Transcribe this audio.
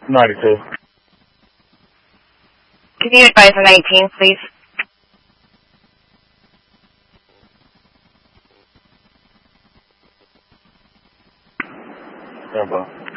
92. Can you advise on 19, please? Stand by.